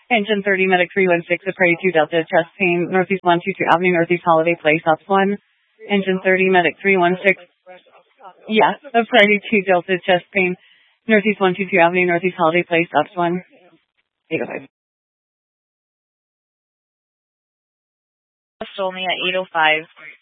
Engine 30, Medic 316, a Prairie 2 Delta, chest pain, Northeast 122 Avenue, Northeast Holiday Place, Ops 1. Engine 30, Medic 316, yeah, a Prairie 2 Delta, chest pain, Northeast 122 Avenue, Northeast Holiday Place, Ops 1. 805. Stole me at 805.